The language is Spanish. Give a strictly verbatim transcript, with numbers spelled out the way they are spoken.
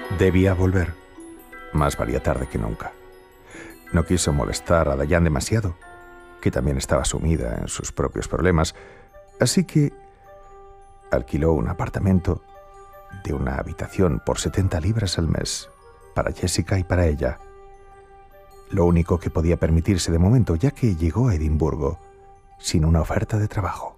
Debía volver. Más valía tarde que nunca. No quiso molestar a Diane demasiado, que también estaba sumida en sus propios problemas, así que alquiló un apartamento de una habitación por setenta libras al mes para Jessica y para ella. Lo único que podía permitirse de momento, ya que llegó a Edimburgo sin una oferta de trabajo.